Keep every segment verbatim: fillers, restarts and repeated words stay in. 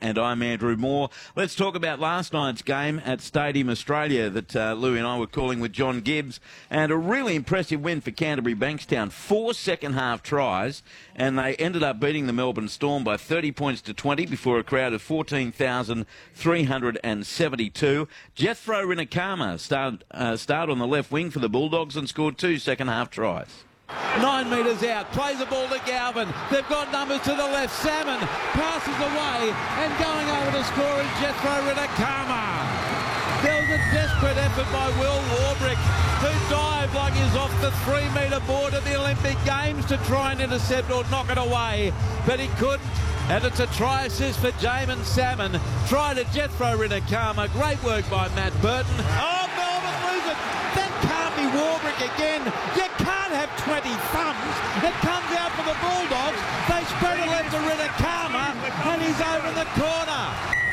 and I'm Andrew Moore. Let's talk about last night's game at Stadium Australia that uh, Louis and I were calling with John Gibbs, and a really impressive win for Canterbury Bankstown. Four second-half tries, and they ended up beating the Melbourne Storm by thirty points to twenty before a crowd of fourteen thousand three hundred seventy-two. Jethro Rinakama started, uh, started on the left wing for the Bulldogs and scored two second-half tries. Nine metres out, plays the ball to Galvin. They've got numbers to the left. Salmon passes away, and going over to score is Jethro Rinakama. There was a desperate effort by Will Warbrick, who dived like he's off the three-metre board at the Olympic Games to try and intercept or knock it away, but he couldn't. And it's a try assist for Jamin Salmon. Try to Jethro Rinakama. Great work by Matt Burton. Oh, Melbourne lose it. That can't be Warbrick again. You can't have twenty thumbs. It comes out for the Bulldogs. They spread it left to Rinakama, and he's over in the corner.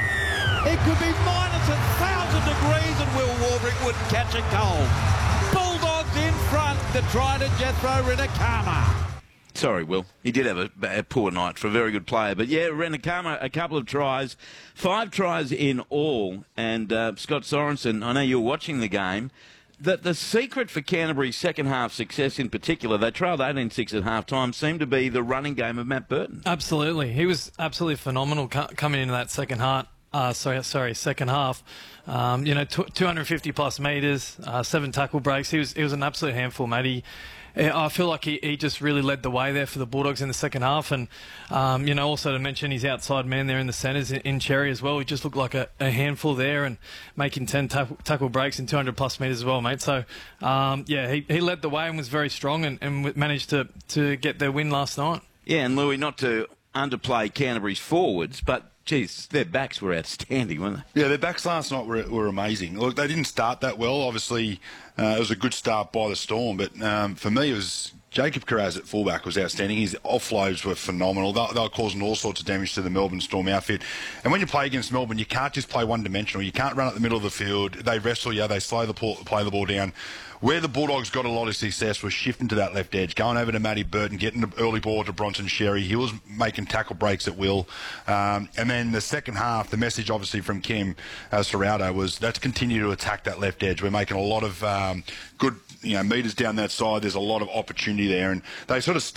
It could be minus a thousand degrees and Will Warbrick wouldn't catch a cold. Bulldogs in front to try to Jethro Rinakama. Sorry, Will. He did have a, a poor night for a very good player. But, yeah, Rinakama, a couple of tries, five tries in all. And uh, Scott Sorensen, I know you were watching the game, that the secret for Canterbury's second-half success in particular, they trailed eighteen six at half-time, seemed to be the running game of Matt Burton. Absolutely. He was absolutely phenomenal coming into that second half. Uh, sorry, sorry, second half. Um, you know, two hundred fifty plus metres, uh, seven tackle breaks. He was, he was an absolute handful, mate. He, I feel like he, he just really led the way there for the Bulldogs in the second half. And, um, you know, also to mention his outside man there in the centres in, in Cherry as well. He just looked like a, a handful there and making ten tackle, tackle breaks and two hundred plus metres as well, mate. So, um, yeah, he, he led the way and was very strong and, and managed to, to get their win last night. Yeah, and Louis, not to underplay Canterbury's forwards, but geez, their backs were outstanding, weren't they? Yeah, their backs last night were, were amazing. Look, they didn't start that well. Obviously, uh, it was a good start by the Storm, but um, for me, it was Jacob Carraz at fullback was outstanding. His offloads were phenomenal. They, they were causing all sorts of damage to the Melbourne Storm outfit. And when you play against Melbourne, you can't just play one-dimensional. You can't run up the middle of the field. They wrestle you. They slow the ball, play the ball down. Where the Bulldogs got a lot of success was shifting to that left edge, going over to Matty Burton, getting the early ball to Bronson Sherry. He was making tackle breaks at will. Um, and then the second half, the message obviously from Kim uh, Serrato was let's continue to attack that left edge. We're making a lot of um, good you know, metres down that side. There's a lot of opportunity there. And they sort of